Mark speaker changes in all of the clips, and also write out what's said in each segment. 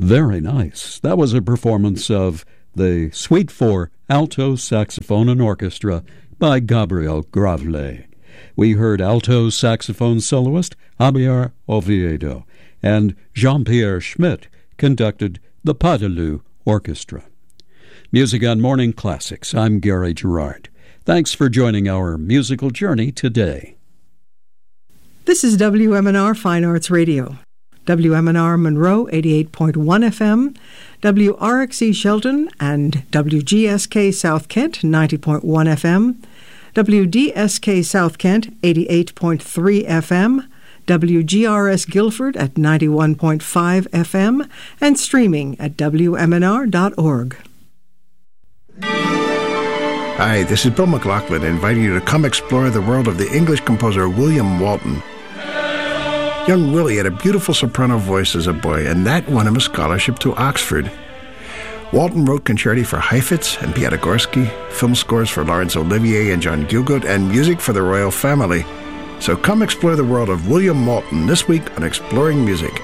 Speaker 1: Very nice. That was a performance of the Suite for Alto Saxophone and Orchestra by Gabriel Gravle. We heard alto saxophone soloist Javier Oviedo, and Jean-Pierre Schmidt conducted the Padelou Orchestra. Music on Morning Classics. I'm Gary Gerard. Thanks for joining our musical journey today.
Speaker 2: This is WMNR Fine Arts Radio. WMNR Monroe 88.1 FM, WRXE Shelton and WGSK South Kent 90.1 FM, WDSK South Kent 88.3 FM, WGRS Guilford at 91.5 FM, and streaming at WMNR.org.
Speaker 3: Hi, this is Bill McLaughlin inviting you to come explore the world of the English composer William Walton. Young Willie had a beautiful soprano voice as a boy, and that won him a scholarship to Oxford. Walton wrote concerti for Heifetz and Piatigorsky, film scores for Laurence Olivier and John Gielgud, and music for the royal family. So come explore the world of William Walton this week on Exploring Music.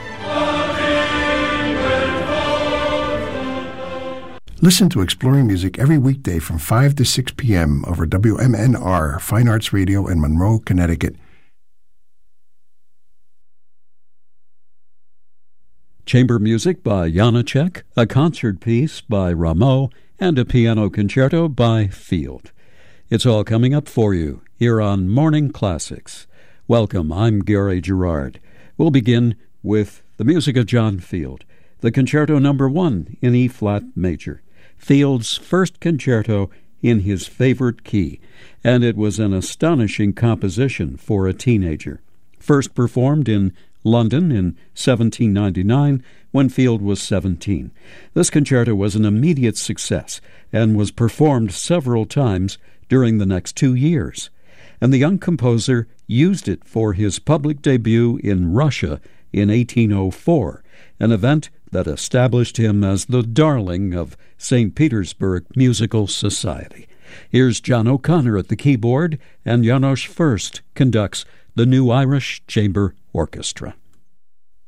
Speaker 3: Listen to Exploring Music every weekday from 5 to 6 p.m. over WMNR Fine Arts Radio in Monroe, Connecticut.
Speaker 1: Chamber music by Janacek, a concert piece by Rameau, and a piano concerto by Field. It's all coming up for you here on Morning Classics. Welcome, I'm Gary Gerard. We'll begin with the music of John Field, the Concerto No. 1 in E-flat major, Field's first concerto in his favorite key, and it was an astonishing composition for a teenager. First performed in London in 1799 when Field was 17. This concerto was an immediate success and was performed several times during the next 2 years. And the young composer used it for his public debut in Russia in 1804, an event that established him as the darling of St. Petersburg Musical Society. Here's John O'Connor at the keyboard, and Janos Furst conducts the New Irish Chamber Orchestra.